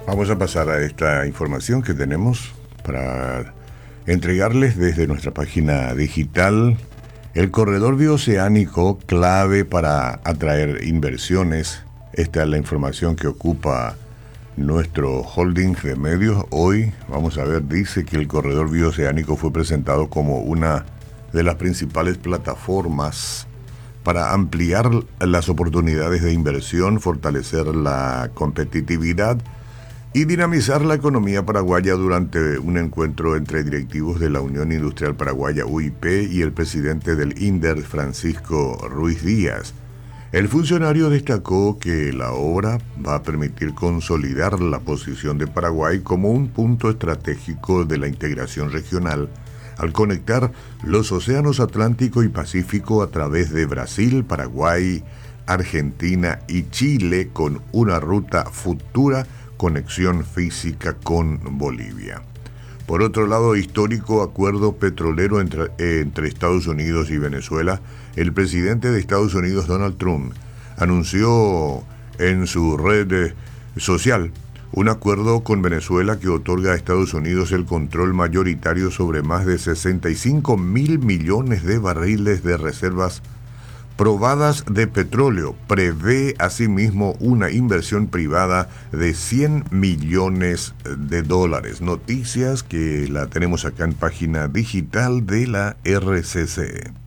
Vamos a pasar a esta información que tenemos para entregarles desde nuestra página digital el corredor bioceánico clave para atraer inversiones. Esta es la información que ocupa nuestro holding de medios. Hoy, vamos a ver, dice que el corredor bioceánico fue presentado como una de las principales plataformas para ampliar las oportunidades de inversión, fortalecer la competitividad y dinamizar la economía paraguaya durante un encuentro entre directivos de la Unión Industrial Paraguaya UIP y el presidente del INDER, Francisco Ruiz Díaz. El funcionario destacó que la obra va a permitir consolidar la posición de Paraguay como un punto estratégico de la integración regional al conectar los océanos Atlántico y Pacífico a través de Brasil, Paraguay, Argentina y Chile con una ruta futura conexión física con Bolivia. Por otro lado, histórico acuerdo petrolero entre Estados Unidos y Venezuela. El presidente de Estados Unidos, Donald Trump, anunció en su red social un acuerdo con Venezuela que otorga a Estados Unidos el control mayoritario sobre más de 65 mil millones de barriles de reservas probadas de petróleo. Prevé asimismo una inversión privada de 100 millones de dólares. Noticias que la tenemos acá en página digital de la RCC.